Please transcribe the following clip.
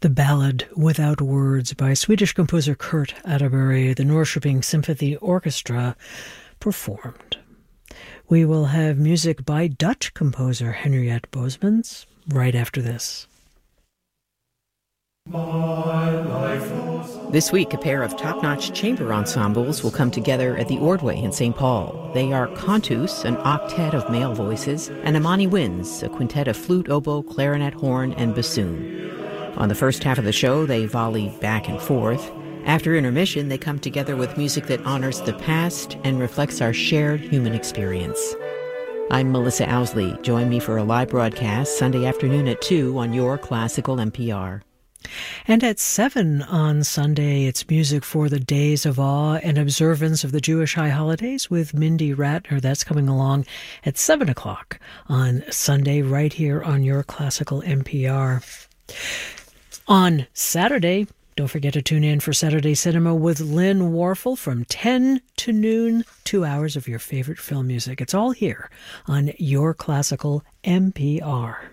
The Ballad Without Words by Swedish composer Kurt Atterbury, the Norrköping Symphony Orchestra performed. We will have music by Dutch composer Henriette Bosmans right after this. This week, a pair of top-notch chamber ensembles will come together at the Ordway in St. Paul. They are Cantus, an octet of male voices, and Amani Winds, a quintet of flute, oboe, clarinet, horn, and bassoon. On the first half of the show, they volley back and forth. After intermission, they come together with music that honors the past and reflects our shared human experience. I'm Melissa Owsley. Join me for a live broadcast Sunday afternoon at 2 on your classical NPR. And at 7 on Sunday, it's music for the Days of Awe and Observance of the Jewish High Holidays with Mindy Ratner. That's coming along at 7 o'clock on Sunday right here on your classical NPR. On Saturday, don't forget to tune in for Saturday Cinema with Lynn Warfel from 10 to noon, 2 hours of your favorite film music. It's all here on your classical NPR.